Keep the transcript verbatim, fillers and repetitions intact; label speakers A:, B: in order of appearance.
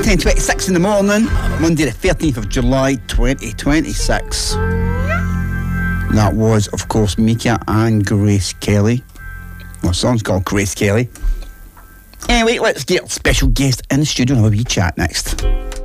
A: ten twenty-six in the morning, Monday the thirteenth of July, twenty twenty-six. That was, of course, Mika and Grace Kelly. Well, the song's called Grace Kelly. Anyway, let's get a special guest in the studio and have a wee chat next.